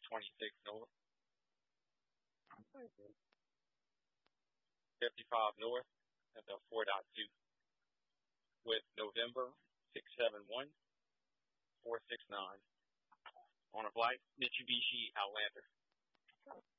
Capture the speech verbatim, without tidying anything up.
twenty-six north, fifty-five north at the four point two with November six seven one four six nine on a black Mitsubishi Outlander.